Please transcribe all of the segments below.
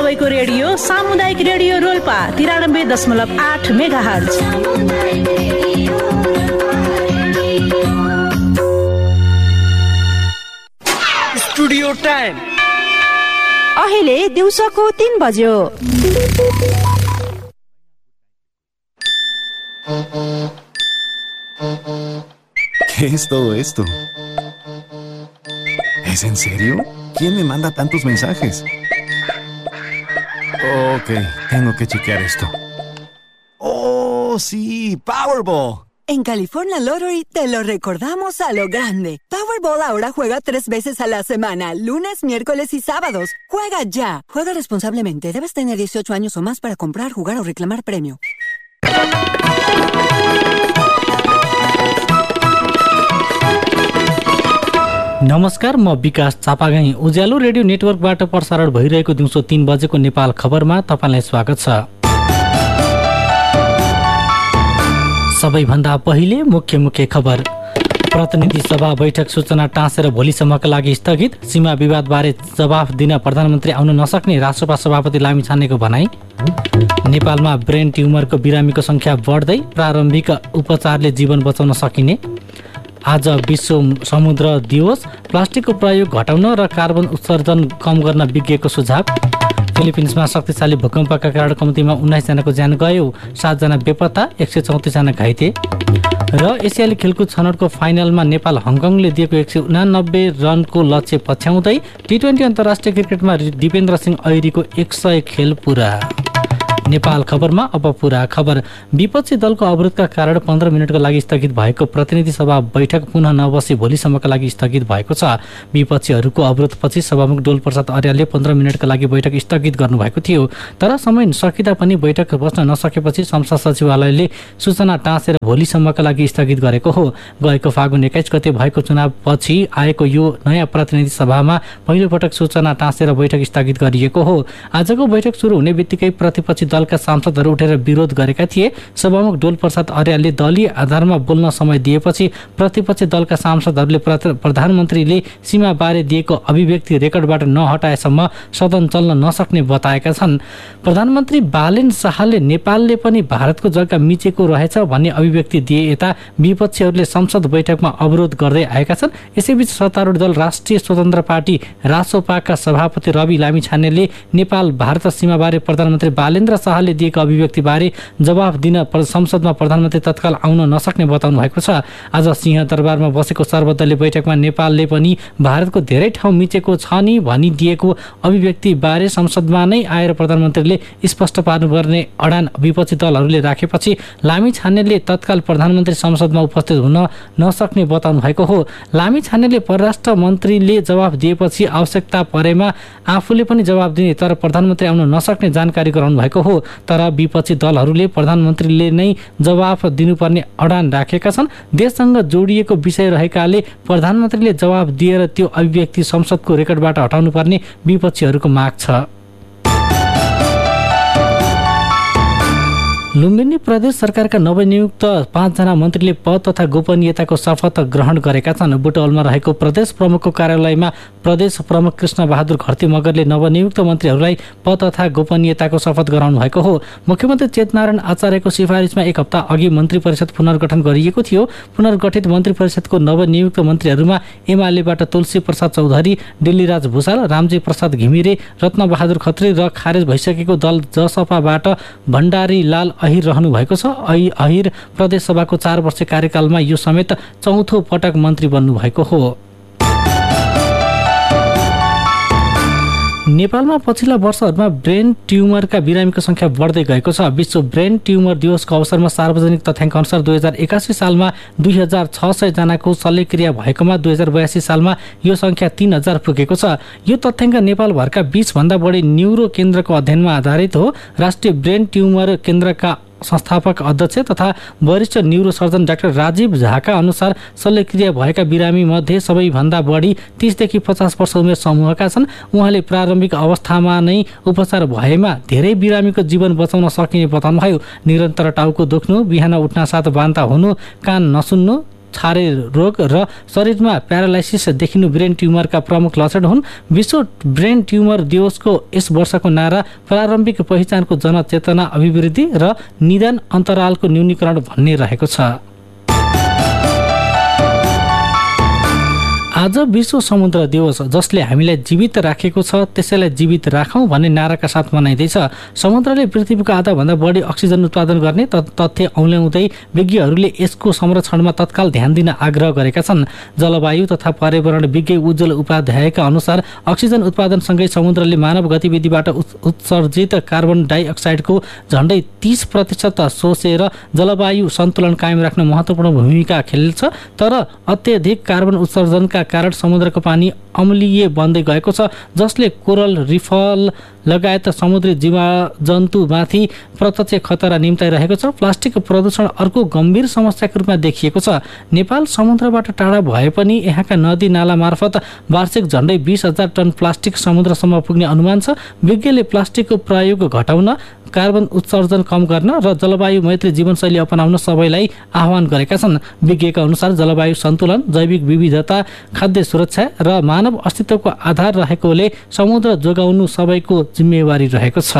सबैको रेडियो सामुदायिक radio Rolpa 93.8 megahertz. Studio time अहिले दिउँसोको 3 बज्यो। ¿Qué es todo esto? ¿Es en serio? ¿Quién me manda tantos mensajes? Ok, tengo que chequear esto. ¡Oh, sí! ¡Powerball! En California Lottery te lo recordamos a lo grande. Powerball ahora juega 3 veces a la semana, lunes, miércoles y sábados. ¡Juega ya! Juega responsablemente. Debes tener 18 años o más para comprar, jugar o reclamar premio. नमस्कार, म विकास चापागाई। उज्यालो radio नेटवर्कबाट प्रसारण भइरहेको दिउँसो 3 बजेको नेपाल खबरमा तपाईलाई स्वागत छ। सबैभन्दा पहिले मुख्य खबर। प्रतिनिधि सभा बैठक सूचना टाँसेर भोलिसम्मका लागि स्थगित। सीमा विवादबारे जवाफ दिन प्रधानमन्त्री आउन नसक्ने राष्ट्रपा सभापति लामिछानेको भनाई। नेपालमा ब्रेन ट्युमरको बिरामीको संख्या बढ्दै, प्रारम्भिक उपचारले जीवन बचाउन सकिने। आज विश्व समुद्र दिवस। प्लास्टिकको प्रयोग घटाउन र कार्बन उत्सर्जन कम गर्न विज्ञको सुझाव। फिलिपिन्समा शक्तिशाली भूकम्पका कारण कम्तीमा 19 जनाको ज्यान गयो, 7 जना बेपत्ता, 134 जना घाइते। र एसियाली खेलकुद छनौटको फाइनलमा नेपाल हङकङले दिएको 189 रनको लक्ष्य पछ्याउँदै टी20 अन्तर्राष्ट्रिय क्रिकेटमा दिपेन्द्र सिंह ऐरीको 100 खेल पुरा। नेपाल खबरमा अब पुरा खबर। विपक्षी दलको अवरोधका कारण 15 मिनटको लागि स्थगित भएको प्रतिनिधि सभा बैठक पुनः नबसी भोलिसम्मका लागि स्थगित भएको छ। विपक्षीहरूको अवरोधपछि सभामुख डोलप्रसाद अर्यालले 15 मिनटका लागि बैठक स्थगित गर्नुभएको थियो। तर समय सकिँदा पनि बैठक बस्न नसकेपछि संसद सचिवालयले सूचना टाँसेर भोलिसम्मका लागि स्थगित गरेको हो। गएको फागुन 21 गते भएको चुनावपछि आएको यो नयाँ प्रतिनिधि सभामा पहिलोपटक सूचना टाँसेर बैठक स्थगित गरिएको हो। आजको बैठक सुरु हुने बित्तिकै प्रतिपक्षी दलका सांसदहरू उठेर विरोध गरेका थिए। सभामुख डोलप्रसाद अर्यालले दलीय आधारमा बोल्न समय दिएपछि प्रतिपक्षी दलका सांसदहरूले प्रधानमन्त्रीले सीमाबारे दिएको अभिव्यक्ति रेकर्डबाट नहटाएसम्म सदन चल्न नसक्ने बताएका छन्। प्रधानमन्त्री बालेन शाहले नेपालले पनि भारतको जग्गा मिचेको रहेछ भन्ने अभिव्यक्ति दिए यता विपक्षीहरूले संसद बैठकमा अवरोध गर्दै आएका छन्। यसैबीच सत्तारूढ दल राष्ट्रिय स्वतन्त्र पार्टी रासोपाका सभापति रवि लामिछानेले नेपाल भारत सीमाबारे प्रधानमन्त्री बालेन्द्र शाहले दिएको अभिव्यक्तिबारे जवाफ दिन संसदमा प्रधानमन्त्री तत्काल आउन नसक्ने बताउनु भएको छ। आज सिंहदरबारमा बसेको सर्वदलीय बैठकमा नेपालले पनि भारतको धेरै ठाउँ मिचेको छ नि भनिदिएको अभिव्यक्तिबारे संसदमा नै आएर प्रधानमन्त्रीले स्पष्ट पार्नुपर्ने अडान विपक्षी दलहरूले राखेपछि लामिछानेले तत्काल प्रधानमन्त्री संसदमा उपस्थित हुन नसक्ने बताउनु भएको हो। लामिछानेले परराष्ट्र मन्त्रीले जवाफ दिएपछि आवश्यकता परेमा आफूले पनि जवाफ दिने तर प्रधानमन्त्री आउन नसक्ने जानकारी गराउनु भएको हो। तर विपक्षी दलहरूले प्रधानमन्त्रीले नै जवाफ दिनुपर्ने अडान राखेका छन्। देशसँग जोडिएको विषय रहेकाले प्रधानमन्त्रीले जवाफ दिएर त्यो अभिव्यक्ति संसदको रेकर्डबाट हटाउनुपर्ने विपक्षीहरूको माग छ। लुम्बिनी प्रदेश सरकारका नवनियुक्त 5 जना मन्त्रीले पद तथा गोपनीयताको शपथ ग्रहण गरेका छन्। बुटवलमा रहेको प्रदेश प्रमुखको कार्यालयमा प्रदेश प्रमुख कृष्ण बहादुर घरती मगरले नवनियुक्त मन्त्रीहरूलाई पद तथा गोपनीयताको शपथ गराउनु भएको हो। मुख्यमन्त्री चेतनारायण आचार्यको सिफारिसमा 1 हप्ता अघि मन्त्री परिषद पुनर्गठन गरिएको थियो। पुनर्गठित मन्त्री परिषदको नवनियुक्त मन्त्रीहरूमा एमालेबाट तुलसी प्रसाद चौधरी, दिल्लीराज भूषाल, रामजी प्रसाद घिमिरे, रत्नबहादुर खत्री र खारेज भइसकेको दल जसपाबाट भण्डारी लाल अहिर रहनु भएको छ। अहिर प्रदेश सभाको 4 वर्ष कार्यकालमा यो समेत चौथो पटक मन्त्री बन्नु भएको हो। नेपालमा पछिल्ला वर्षहरूमा ब्रेन ट्युमरका बिरामीको संख्या बढ्दै गएको छ। विश्व ब्रेन ट्युमर दिवसको अवसरमा सार्वजनिक तथ्याङ्क अनुसार 2081 सालमा 2600 जनाको शल्यक्रिया भएकोमा 2082 सालमा यो संख्या 3000 पुगेको छ। यो तथ्याङ्क नेपालभरका 20 भन्दा बढी न्युरो केन्द्रको अध्ययनमा आधारित हो। राष्ट्रिय ब्रेन ट्युमर केन्द्रका संस्थापक अध्यक्ष तथा वरिष्ठ न्युरोसर्जन डाक्टर राजीव झाका अनुसार शल्यक्रिया भएका बिरामी मध्ये सबैभन्दा बढी 30 देखि 50 वर्ष उमेर समूहका छन्। उहाँले प्रारम्भिक अवस्थामा नै उपचार भएमा धेरै बिरामीको जीवन बचाउन सकिने बताउनुभयो। निरन्तर टाउको दुख्नु, बिहान उठ्न साथ बान्ता हुनु, कान नसुन्नु, छारे रोग र शरीरमा प्यारालाइसिस देखिनु ब्रेन ट्युमरका प्रमुख लक्षण हुन्। विश्व ब्रेन ट्युमर दिवसको यस वर्षको नारा प्रारम्भिक पहिचानको जनचेतना अभिवृद्धि र निदान अन्तरालको न्यूनीकरण भन्ने रहेको छ। आज विश्व समुद्र दिवस, जसले हामीलाई जीवित राखेको छ त्यसैलाई जीवित राखौँ भन्ने नाराका साथ मनाइँदैछ। समुद्रले पृथ्वीको आधाभन्दा बढी अक्सिजन उत्पादन गर्ने तथ्य औल्याउँदै विज्ञहरूले यसको संरक्षणमा तत्काल ध्यान दिन आग्रह गरेका छन्। जलवायु तथा पर्यावरण विज्ञ उज्जवल उपाध्यायका अनुसार अक्सिजन उत्पादनसँगै समुद्रले मानव गतिविधिबाट उत्सर्जित कार्बन डाइअक्साइडको झण्डै 30% सोसेर जलवायु सन्तुलन कायम राख्न महत्त्वपूर्ण भूमिका खेल्छ। तर अत्यधिक कार्बन उत्सर्जनका कारण समुद्रको पानी अम्लीय बन्दै गएको छ, जसले कोरल रिफल लगायत समुद्री जीवजन्तुमाथि प्रत्यक्ष खतरा निम्ताइरहेको छ। प्लास्टिक प्रदूषण अर्को गम्भीर समस्याको रूपमा देखिएको छ। नेपाल समुद्रबाट टाढा भए पनि यहाँका नदी नाला मार्फत वार्षिक झण्डै 20,000 टन प्लास्टिक समुद्रसम्म पुग्ने अनुमान छ। विज्ञले प्लास्टिकको प्रयोग घटाउन, कार्बन उत्सर्जन कम गर्न र जलवायु मैत्री जीवनशैली अपनाउन सबैलाई आह्वान गरेका छन्। विज्ञका अनुसार जलवायु सन्तुलन, जैविक विविधता, खाद्य सुरक्षा र मानव अस्तित्वको आधार रहेकोले समुद्र जोगाउनु सबैको जिम्मेवारी रहेको छ।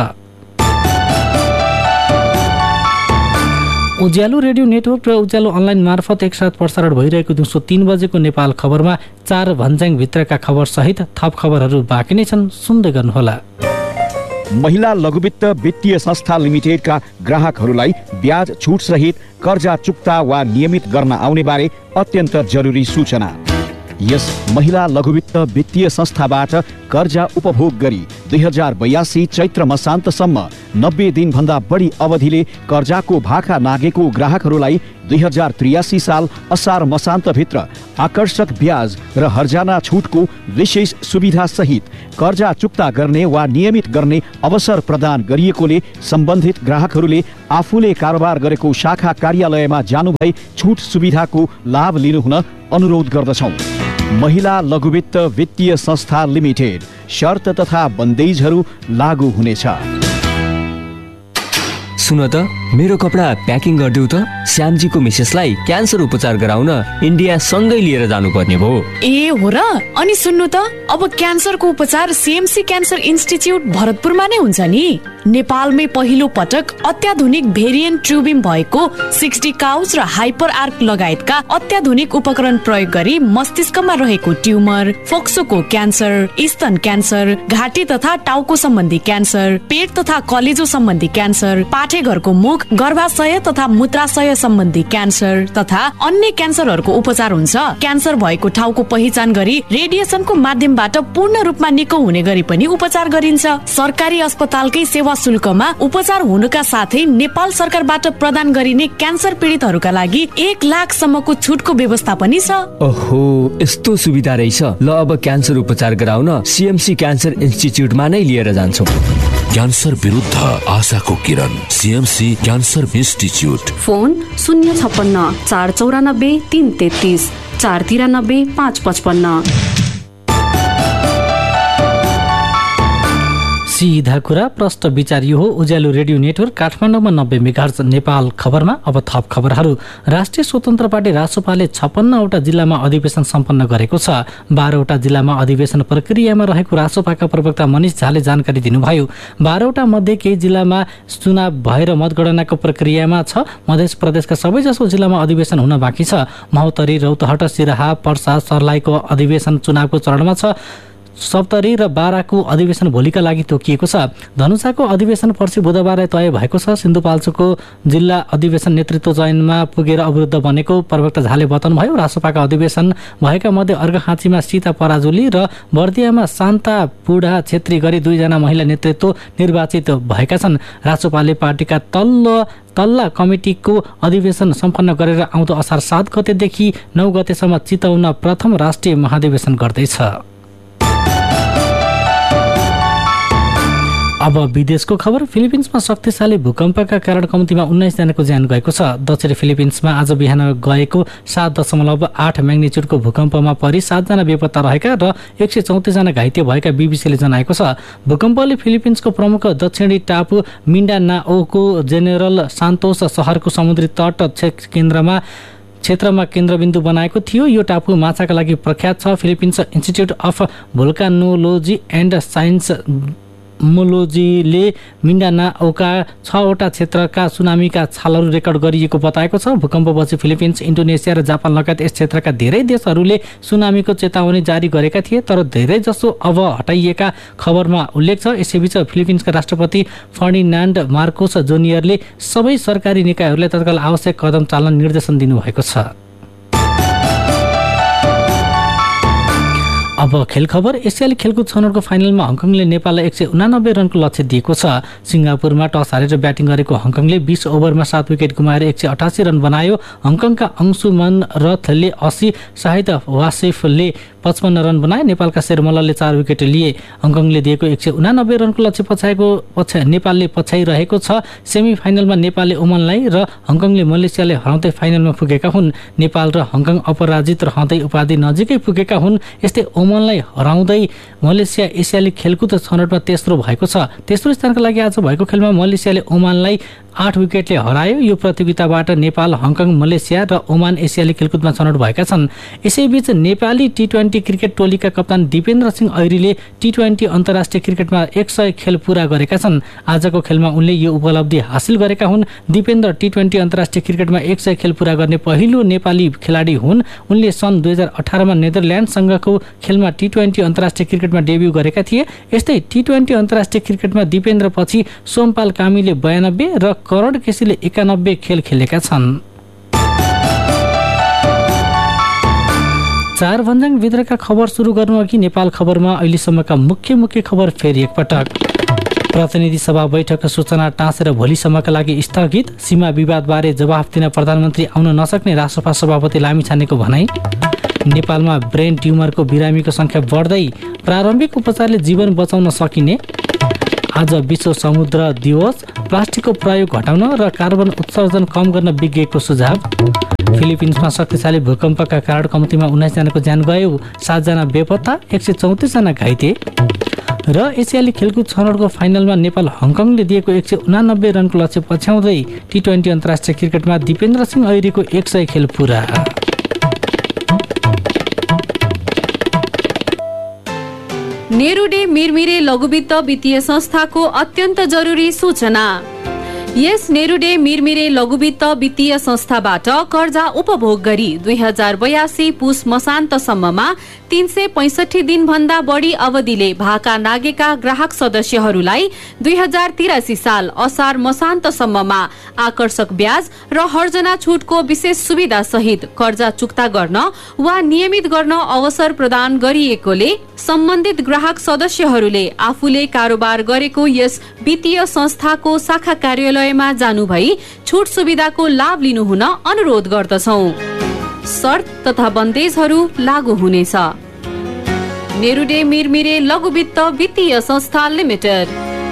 उज्यालो रेडियो नेटवर्क र उज्यालो अनलाइन मार्फत एकसाथ प्रसारण भइरहेको दिउँसो 3 बजेको नेपाल खबरमा 4 भन्ज्याङ भित्रका खबर सहित थप खबरहरू बाँकी नै छन्, सुन्दै गर्नुहोला। महिला लघुवित्त वित्तीय संस्था लिमिटेडका ग्राहकहरूलाई ब्याज छुट सहित कर्जा चुक्ता वा नियमित गर्न आउने बारे अत्यन्त जरुरी सूचना। यस महिला लघुवित्त वित्तीय संस्थाबाट कर्जा उपभोग गरी 2082 चैत्र मसान्तसम्म 90 दिनभन्दा बढी अवधिले कर्जाको भाका नागेको ग्राहकहरूलाई 2083 साल असार मसान्तभित्र आकर्षक ब्याज र हर्जाना छुटको विशेष सुविधा सहित कर्जा चुक्ता गर्ने वा नियमित गर्ने अवसर प्रदान गरिएकोले सम्बन्धित ग्राहकहरूले आफूले कारोबार गरेको शाखा कार्यालयमा जानुभई छुट सुविधाको लाभ लिनुहुन अनुरोध गर्दछौँ। महिला लघुवित्त वित्तीय संस्था लिमिटेड, शर्त तथा बन्देजहरू लागू हुनेछ। सुन त, मेरो कपडा प्याकिङ गरिदेऊ त। श्यामजीको मिसेसलाई क्यान्सर उपचार गराउन इन्डिया सँगै लिएर जानुपर्ने भयो। ए हो र? अनि सुन्नु त, अब क्यान्सरको उपचार सीएमसी क्यान्सर इन्स्टिच्युट भरतपुरमा नै हुन्छ नि। नेपालमै पहिलो पटक अत्याधुनिक भेरिएन्ट ट्युबिम भएको 60 काउच र हाइपर आर्क लगायतका अत्याधुनिक उपकरण प्रयोग गरी मस्तिष्कमा रहेको ट्युमर, फोक्सोको क्यान्सर, स्तन क्यान्सर, घाँटी तथा टाउको सम्बन्धी क्यान्सर, पेट तथा कलेजो सम्बन्धी क्यान्सर, पाठेघरको मुख, गर्भाशय तथा मूत्राशय सम्बन्धी क्यान्सर तथा अन्य क्यान्सरहरूको उपचार हुन्छ। क्यान्सर भएको ठाउँको पहिचान गरी रेडिएसनको माध्यमबाट पूर्ण रूपमा निको हुने गरी पनि उपचार गरिन्छ। सरकारी अस्पतालकै सेवा शुल्कमा उपचार हुनुका साथै नेपाल सरकारबाट प्रदान गरिने क्यान्सर पीडितहरूका लागि 1 लाखसम्मको छुटको व्यवस्था पनि छ। ओहो, यस्तो सुविधा रहेछ। ल, अब क्यान्सर उपचार गराउन सीएमसी क्यान्सर इन्स्टिच्युटमा नै लिएर जान्छौँ। क्यान्सर विरुद्ध आशाको किरण, सीएमसी क्यान्सर इन्स्टिच्युट। फोन 056 494 333 493 555। सीधा कुरा प्रष्ट विचार यो हो उज्यालो रेडियो नेटवर्क काठमाडौँमा 90 मेगाहर्ज नेपाल खबरमा। अब थप खबरहरू। राष्ट्रिय स्वतन्त्र पार्टी रासोपाले 56 वटा जिल्लामा अधिवेशन सम्पन्न गरेको छ। 12 वटा जिल्लामा अधिवेशन प्रक्रियामा रहेको रासोपाका प्रवक्ता मनिष झाले जानकारी दिनुभयो। 12 वटा मध्ये केही जिल्लामा चुनाव भएर मतगणनाको प्रक्रियामा छ। मध्य प्रदेशका सबैजसो जिल्लामा अधिवेशन हुन बाँकी छ। महोत्तरी, रौतहट, सिराहा, पर्सा, सर्लाहीको अधिवेशन चुनावको चरणमा छ। सप्तरी र बाराको अधिवेशन भोलिका लागि तोकिएको छ। धनुषाको अधिवेशन पर्सि बुधबार तय भएको छ। सिन्धुपाल्चोकको जिल्ला अधिवेशन नेतृत्व चयनमा पुगेर अवरुद्ध बनेको प्रवक्ता झाले बताउनुभयो। रासोपाका अधिवेशन भएका मध्ये अर्घाखाँचीमा सीता पराजुली र बर्दियामा शान्ता बुढा छेत्री गरी 2 जना महिला नेतृत्व निर्वाचित भएका छन्। रासोपाले पार्टीका तल्ला कमिटीको अधिवेशन सम्पन्न गरेर आउँदो असार 7 गतेदेखि 9 गतेसम्म चितौन प्रथम राष्ट्रिय महाधिवेशन गर्दैछ। अब विदेशको खबर। फिलिपिन्समा शक्तिशाली भूकम्पका कारण कम्तीमा 19 जनाको ज्यान गएको छ। दक्षिणी फिलिपिन्समा आज बिहान गएको 7.8 म्याग्निच्युडको भूकम्पमा परि 7 जना बेपत्ता रहेका र 134 जना घाइते भएका बीबीसीले जनाएको छ। भूकम्पले फिलिपिन्सको प्रमुख दक्षिणी टापु मिन्डानाओको जेनेरल सान्तोस सहरको समुद्री तट केन्द्रमा क्षेत्रमा केन्द्रबिन्दु बनाएको थियो। यो टापु माछाका लागि प्रख्यात छ। Philippines institute of भोल्कानोलोजी and science मोलोजीले मिन्डानाओका 6वटा क्षेत्रका सुनामीका छालहरू रेकर्ड गरिएको बताएको छ। भूकम्पपछि फिलिपिन्स, इन्डोनेसिया र जापान लगायत यस क्षेत्रका धेरै देशहरूले सुनामीको चेतावनी जारी गरेका थिए, तर धेरैजसो अब हटाइएका खबरमा उल्लेख छ। यसैबीच फिलिपिन्सका राष्ट्रपति फर्डिनान्ड मार्कोस जुनियरले सबै सरकारी निकायहरूलाई तत्काल आवश्यक कदम चाल्न निर्देशन दिनुभएको छ। अब खेल खबर। एसियाली खेलकुद छनौटको फाइनलमा हङकङले नेपाललाई 189 रनको लक्ष्य दिएको छ। सिङ्गापुरमा टस हारेर ब्याटिङ गरेको हङकङले 20 ओभरमा 7 विकेट गुमाएर 188 रन बनायो। हङकङका अंशुमन रथले 80, शाहिद वासिफले 55 रन बनाए। नेपालका शेरमल्लले 4 विकेट लिए। हङकङले दिएको 189 रनको लक्ष्य नेपालले पछ्याइरहेको छ। सेमी फाइनलमा नेपालले ओमनलाई र हङकङले मलेसियाले हराउँदै फाइनलमा पुगेका हुन्। नेपाल र हङकङ अपराजित रहँदै उपाधि नजिकै पुगेका हुन्। यस्तै ओमनलाई हराउँदै मलेसिया एसियाली खेलकुद छनौटमा तेस्रो भएको छ। तेस्रो स्थानका लागि आज भएको खेलमा मलेसियाले ओमानलाई 8 विकेटले हरायो। यो प्रतियोगिताबाट नेपाल, हङकङ, मलेसिया र ओमान एसियाली खेलकुदमा छनौट भएका छन्। यसैबीच नेपाली टी20 क्रिकेट टोलीका कप्तान दिपेन्द्र सिंह ऐरीले टी20 अन्तर्राष्ट्रिय क्रिकेटमा 100 खेल पूरा गरेका छन्। आजको खेलमा उनले यो उपलब्धि हासिल गरेका हुन्। दिपेन्द्र टी20 अन्तर्राष्ट्रिय क्रिकेटमा 100 खेल पूरा गर्ने पहिलो नेपाली खेलाडी हुन्। उनले सन् 2018 मा नेदरल्यान्डसँगको खेलमा टी20 अन्तर्राष्ट्रिय क्रिकेटमा डेब्यू गरेका थिए। यस्तै टी20 अन्तर्राष्ट्रिय क्रिकेटमा दिपेन्द्र पछि सोमपाल कामीले 92 र करण केसीले 91 खेल खेलेका छन्। 4 भन्ज्याङ भित्रका खबर सुरु गर्नु अघि नेपाल खबरमा अहिलेसम्मका मुख्य खबर फेरि एकपटक। प्रतिनिधि सभा बैठक सूचना टाँसेर भोलिसम्मका लागि स्थगित। सीमा विवादबारे जवाफ दिन प्रधानमन्त्री आउन नसक्ने राष्ट्रसभा सभापति लामिछानेको भनाई। नेपालमा ब्रेन ट्युमरको बिरामीको संख्या बढ्दै, प्रारम्भिक उपचारले जीवन बचाउन सकिने। आज विश्व समुद्र दिवस। प्लास्टिकको प्रयोग घटाउन र कार्बन उत्सर्जन कम गर्न विज्ञको सुझाव। फिलिपिन्समा शक्तिशाली भूकम्पका कारण कम्तीमा 19 जनाको ज्यान गयो, 7 जना बेपत्ता, 134 जना घाइते। र एसियाली खेलकुद छनौटको फाइनलमा नेपाल हङकङले दिएको 189 रनको लक्ष्य पछ्याउँदै टी20 अन्तर्राष्ट्रिय क्रिकेटमा दिपेन्द्र सिंह ऐरीको 100 खेल पूरा। नेरुडे मिरमिरे लघुवित्त वित्तीय संस्थाको अत्यन्त जरुरी सूचना। यस नेरुडे मिरमिरे लघुवित्त वित्तीय संस्थाबाट कर्जा उपभोग गरी 2082 पुस मसान्तसम्ममा 365 दिन भन्दा बढी अवधिले भाका नागेका ग्राहक सदस्यहरूलाई 2083 साल असार मसान्तसम्ममा आकर्षक ब्याज र हर्जना छुटको विशेष सुविधा सहित कर्जा चुक्ता गर्न वा नियमित गर्न अवसर प्रदान गरिएकोले सम्बन्धित ग्राहक सदस्यहरूले आफूले कारोबार गरेको यस वित्तीय संस्थाको शाखा कार्यालयमा जानु भई छुट सुविधाको लाभ लिनुहुन अनुरोध गर्दछौं। शर्त तथा बन्देजहरू लागू हुनेछ। नेरुडे मिरमिरे लघुवित्त वित्तीय संस्था लिमिटेड।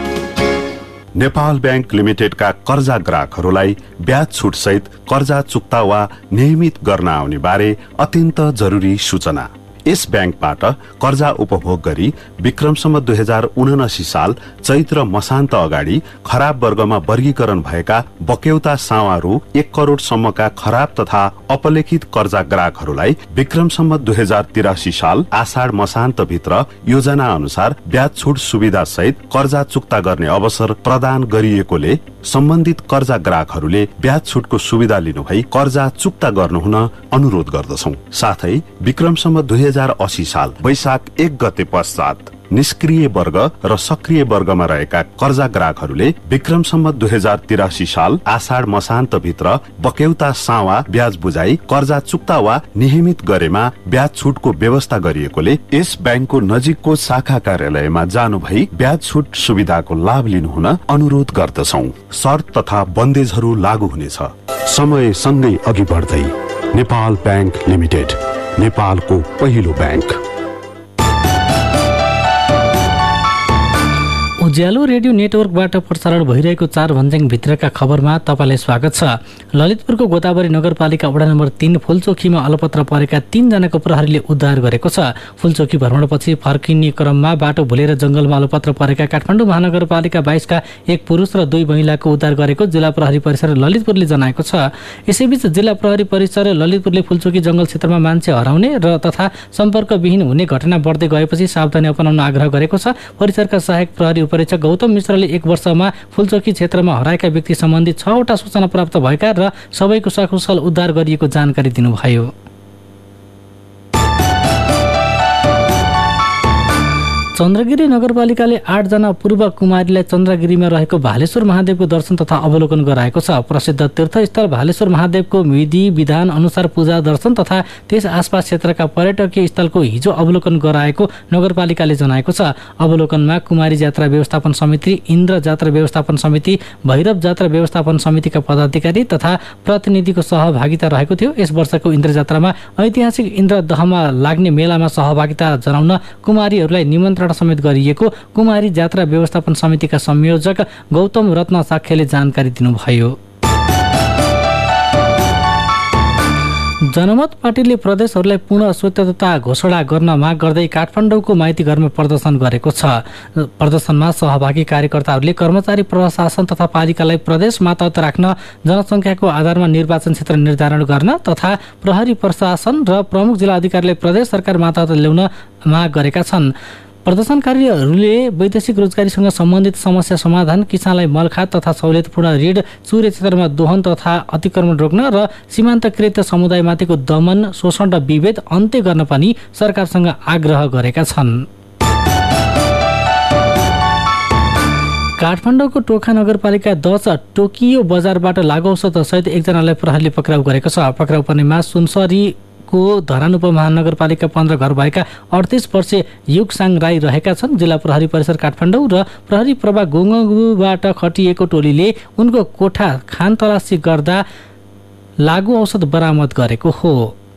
नेपाल बैंक लिमिटेडका कर्जा ग्राहकहरूलाई ब्याज छुट सहित कर्जा चुक्ता वा नियमित गर्न आउने बारे अत्यन्त जरुरी सूचना। यस बैंकबाट कर्जा उपभोग गरी विक्रमसम्म 2079 साल चैत्र मसान्त अगाडि खराब वर्गमा वर्गीकरण भएका बक्यौता सावा रु 1 करोड सम्मका खराब तथा अपलेखित कर्जा ग्राहकहरूलाई विक्रमसम्म 2083 साल आषाढ मसान्त भित्र योजना अनुसार ब्याज छुट सुविधा सहित कर्जा चुक्ता गर्ने अवसर प्रदान गरिएकोले सम्बन्धित कर्जा ग्राहकहरूले ब्याज छुटको सुविधा लिनु भई कर्जा चुक्ता गर्नुहुन अनुरोध गर्दछौं। साथै विक्रमसम्म 2080 साल वैशाख 1 गते पश्चात निष्क्रिय वर्ग र सक्रिय वर्गमा रहेका कर्जा ग्राहकहरूले विक्रमसम्म 2083 साल आषाढ मसान्त भित्र बक्यौता सावा ब्याज बुझाई कर्जा चुक्ता वा नियमित गरेमा ब्याज छुटको व्यवस्था गरिएकोले यस बैंकको नजिकको शाखा कार्यालयमा जानु भई ब्याज छुट सुविधाको लाभ लिनुहुन अनुरोध गर्दछौं। शर्त तथा बन्देजहरू लागू हुनेछ। समय सँगै अघि बढ्दै नेपाल बैंक लिमिटेड, नेपालको पहिलो बैंक। उज्यालो रेडियो नेटवर्कबाट प्रसारण भइरहेको 4 भन्ज्याङ भित्रका खबरमा तपाईँलाई स्वागत छ। ललितपुरको गोदावरी नगरपालिका वडा नम्बर 3 फुलचोकीमा अलपत्र परेका 3 जनाको प्रहरीले उद्धार गरेको छ। फुलचोकी भ्रमणपछि फर्किने क्रममा बाटो भुलेर जंगलमा अलपत्र परेका काठमाडौँ महानगरपालिका 22 का 1 पुरुष र 2 महिलाको उद्धार गरेको जिल्ला प्रहरी परिसर ललितपुरले जनाएको छ। यसैबीच जिल्ला प्रहरी परिसर ललितपुरले फुलचोकी जंगल क्षेत्रमा मान्छे हराउने र तथा सम्पर्कविहीन हुने घटना बढ्दै गएपछि सावधानी अपनाउन आग्रह गरेको छ। परिसरका सहायक प्रहरी उपरीक्षक गौतम मिश्रले 1 वर्षमा फुलचोकी क्षेत्रमा हराएका व्यक्ति सम्बन्धी 6 वटा सूचना प्राप्त भएका र सबैको सकुशल उद्धार गरिएको जानकारी दिनुभयो। चन्द्रगिरी नगरपालिकाले 8 जना पूर्व कुमारीलाई चन्द्रगिरीमा रहेको भालेश्वर महादेवको दर्शन तथा अवलोकन गराएको छ। प्रसिद्ध तीर्थस्थल भालेश्वर महादेवको विधि विधान अनुसार पूजा दर्शन तथा त्यस आसपास क्षेत्रका पर्यटकीय स्थलको हिजो अवलोकन गराएको नगरपालिकाले जनाएको छ। अवलोकनमा कुमारी जात्रा व्यवस्थापन समिति, इन्द्र जात्रा व्यवस्थापन समिति, भैरव जात्रा व्यवस्थापन समितिका पदाधिकारी तथा प्रतिनिधिको सहभागिता रहेको थियो। यस वर्षको इन्द्र जात्रामा ऐतिहासिक इन्द्र दहमा लाग्ने मेलामा सहभागिता जनाउन कुमारीहरूलाई निमन्त्रण समेत गरिएको कुमारी जात्रा व्यवस्थापन समितिका संयोजक गौतम रत्न साक्यले जानकारी दिनुभयो। जनमत पार्टीले प्रदेशहरूलाई पूर्ण स्वायत्तता घोषणा गर्न माग गर्दै काठमाडौँको माइती घरमा प्रदर्शन गरेको छ। प्रदर्शनमा सहभागी कार्यकर्ताहरूले कर्मचारी प्रशासन तथा पालिकालाई प्रदेश मातहत राख्न, जनसङ्ख्याको आधारमा निर्वाचन क्षेत्र निर्धारण गर्न तथा प्रहरी प्रशासन र प्रमुख जिल्ला अधिकारीले प्रदेश सरकार मातहत ल्याउन माग गरेका छन्। प्रदर्शनकारीहरूले वैदेशिक रोजगारीसँग सम्बन्धित समस्या समाधान, किसानलाई मलखात तथा सहुलियतपूर्ण ऋण, सूर्य क्षेत्रमा दोहन तथा अतिक्रमण रोक्न र सीमान्तकृत समुदायमाथिको दमन, शोषण र विभेद अन्त्य गर्न पनि सरकारसँग आग्रह गरेका छन्। काठमाडौँको टोखा नगरपालिका 10 टोकियो बजारबाट लागु औषध सहित 1 जनालाई प्रहरीले पक्राउ गरेको छ। पक्राउ पर्नेमा सुनसरी को धरान उपमहानगरपालिका 15 घर भएका 38 वर्षीय युगसाङ राई रहेका छन्। जिल्ला प्रहरी परिसर काठमाडौँ र प्रहरी प्रभा गोङबाट खटिएको टोलीले उनको कोठा खान तलासी गर्दा लागु औषध बरामद गरेको हो।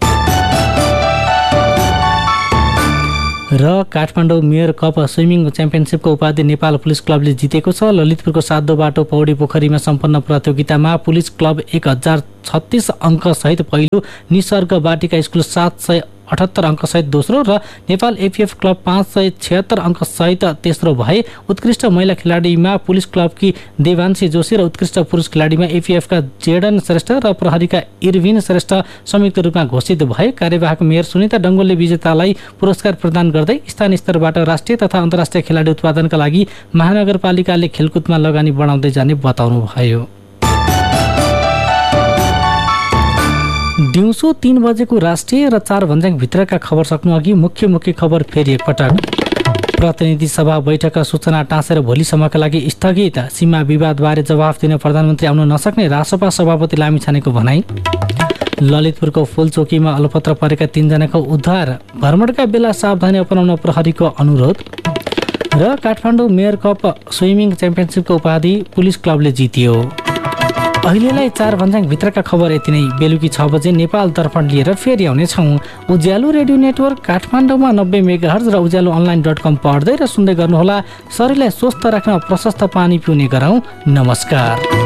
र काठमाडौँ मेयर कप स्विमिङ च्याम्पियनसिपको उपाधि नेपाल पुलिस क्लबले जितेको छ। ललितपुरको साधो बाटो पौडी पोखरीमा सम्पन्न प्रतियोगितामा पुलिस क्लब 1036 अङ्क सहित पहिलो, निसर्ग बाटिका स्कुल 778 अङ्क सहित दोस्रो र नेपाल एपीएफ क्लब 576 अङ्क सहित तेस्रो भए। उत्कृष्ट महिला खेलाडीमा पुलिस क्लबकी देवांशी जोशी र उत्कृष्ट पुरुष खेलाडीमा एपीएफका जेडन श्रेष्ठ र प्रहरीका इरविन श्रेष्ठ संयुक्त रूपमा घोषित भए। कार्यवाहक मेयर सुनिता डङ्गोलले विजेतालाई पुरस्कार प्रदान गर्दै स्थानीय स्तरबाट राष्ट्रिय तथा अन्तर्राष्ट्रिय खेलाडी उत्पादनका लागि महानगरपालिकाले खेलकुदमा लगानी बढाउँदै जाने बताउनुभयो। दिउँसो 3 बजेको राष्ट्रिय र 4 भन्ज्याङ भित्रका खबर सक्नु अघि मुख्य खबर फेरि एकपटक। प्रतिनिधि सभा बैठकका सूचना टाँसेर भोलिसम्मका लागि स्थगित। सीमा विवादबारे जवाफ दिन प्रधानमन्त्री आउन नसक्ने रासपा सभापति लामिछानेको भनाई। ललितपुरको फुलचोकीमा अलपत्र परेका 3 जनाको उद्धार। भ्रमणका बेला सावधानी अपनाउन प्रहरीको अनुरोध। र काठमाडौँ मेयर कप स्विमिङ च्याम्पियनसिपको उपाधि पुलिस क्लबले जित्यो। अहिलेलाई 4 भन्ज्याङ भित्रका खबर यति नै। बेलुकी 6 बजे नेपाल दर्पण लिएर फेरि आउनेछौँ। उज्यालो रेडियो नेटवर्क काठमाडौँमा 90 मेगाहर्ज र उज्यालो अनलाइन.com पढ्दै र सुन्दै गर्नुहोला। शरीरलाई स्वस्थ राख्न प्रशस्त पानी पिउने गरौँ। नमस्कार।